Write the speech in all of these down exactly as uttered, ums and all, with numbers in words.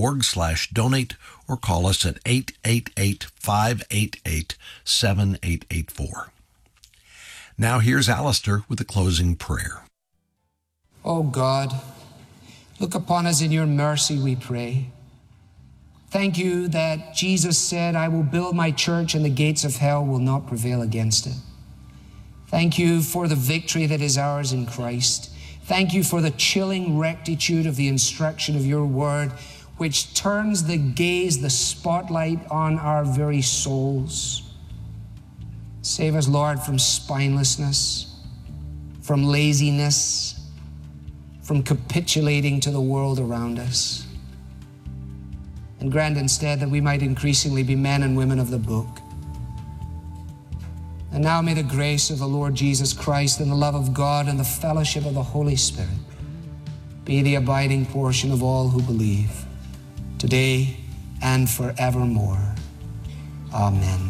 org slash donate or call us at eight eight eight, five eight eight, seven eight eight four. Now here's Alistair with a closing prayer. Oh God, look upon us in your mercy, we pray. Thank you that Jesus said, I will build my church and the gates of hell will not prevail against it. Thank you for the victory that is ours in Christ. Thank you for the chilling rectitude of the instruction of your word, which turns the gaze, the spotlight on our very souls. Save us, Lord, from spinelessness, from laziness, from capitulating to the world around us. And grant instead that we might increasingly be men and women of the book. And now may the grace of the Lord Jesus Christ and the love of God and the fellowship of the Holy Spirit be the abiding portion of all who believe, today and forevermore. Amen.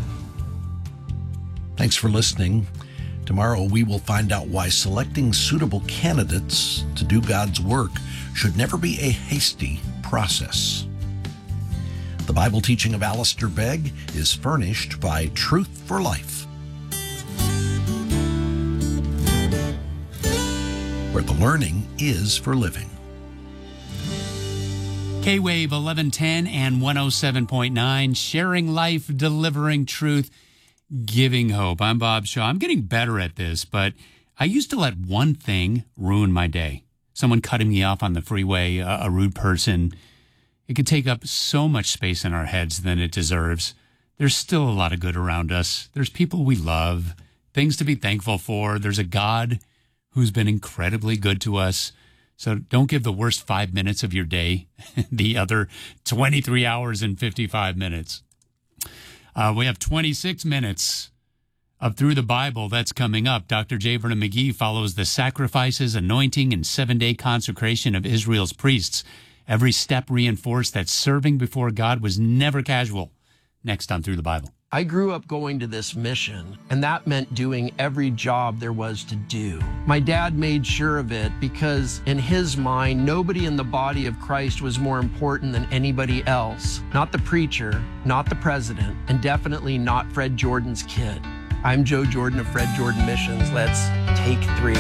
Thanks for listening. Tomorrow we will find out why selecting suitable candidates to do God's work should never be a hasty process. The Bible teaching of Alistair Begg is furnished by Truth for Life, where the learning is for living. K-Wave eleven ten and one oh seven point nine, sharing life, delivering truth, giving hope. I'm Bob Shaw. I'm getting better at this, but I used to let one thing ruin my day. Someone cutting me off on the freeway, a, a rude person. It could take up so much space in our heads than it deserves. There's still a lot of good around us. There's people we love, things to be thankful for. There's a God who's been incredibly good to us. So don't give the worst five minutes of your day the other twenty-three hours and fifty-five minutes. Uh, we have twenty-six minutes of Through the Bible that's coming up. Doctor J. Vernon McGee follows the sacrifices, anointing, and seven-day consecration of Israel's priests. Every step reinforced that serving before God was never casual. Next on Through the Bible. I grew up going to this mission, and that meant doing every job there was to do. My dad made sure of it because, in his mind, nobody in the body of Christ was more important than anybody else. Not the preacher, not the president, and definitely not Fred Jordan's kid. I'm Joe Jordan of Fred Jordan Missions. Let's take three.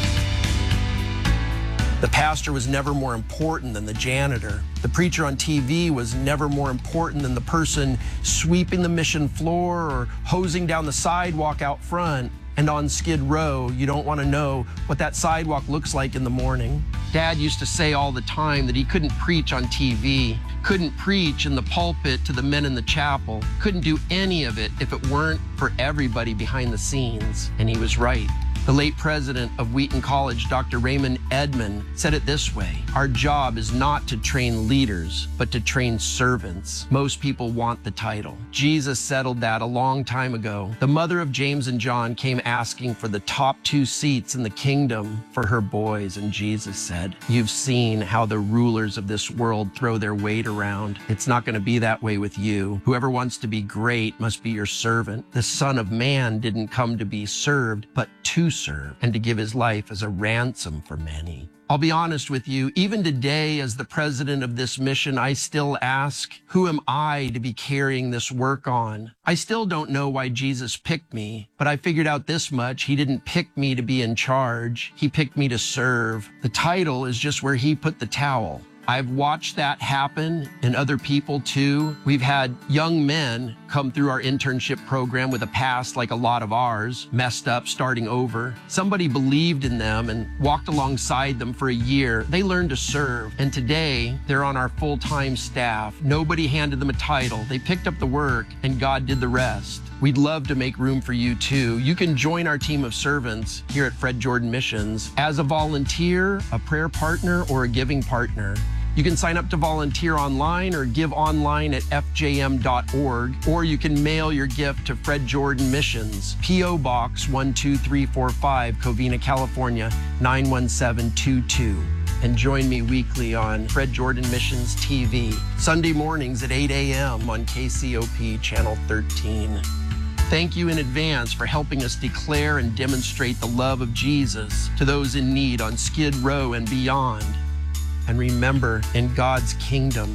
The pastor was never more important than the janitor. The preacher on T V was never more important than the person sweeping the mission floor or hosing down the sidewalk out front. And on Skid Row, you don't want to know what that sidewalk looks like in the morning. Dad used to say all the time that he couldn't preach on T V, couldn't preach in the pulpit to the men in the chapel, couldn't do any of it if it weren't for everybody behind the scenes. And he was right. The late president of Wheaton College, Doctor Raymond Edman, said it this way: our job is not to train leaders, but to train servants. Most people want the title. Jesus settled that a long time ago. The mother of James and John came asking for the top two seats in the kingdom for her boys, and Jesus said, you've seen how the rulers of this world throw their weight around. It's not going to be that way with you. Whoever wants to be great must be your servant. The Son of Man didn't come to be served, but to serve, and to give his life as a ransom for many. I'll be honest with you, even today as the president of this mission, I still ask, who am I to be carrying this work on? I still don't know why Jesus picked me, but I figured out this much: he didn't pick me to be in charge, he picked me to serve. The title is just where he put the towel. I've watched that happen in other people too. We've had young men come through our internship program with a past like a lot of ours, messed up, starting over. Somebody believed in them and walked alongside them for a year. They learned to serve, and today they're on our full-time staff. Nobody handed them a title. They picked up the work, and God did the rest. We'd love to make room for you too. You can join our team of servants here at Fred Jordan Missions as a volunteer, a prayer partner, or a giving partner. You can sign up to volunteer online or give online at f j m dot org, or you can mail your gift to Fred Jordan Missions, P O Box one two three four five, Covina, California, nine one seven two two. And join me weekly on Fred Jordan Missions T V, Sunday mornings at eight a m on K C O P Channel thirteen. Thank you in advance for helping us declare and demonstrate the love of Jesus to those in need on Skid Row and beyond. And remember, in God's kingdom,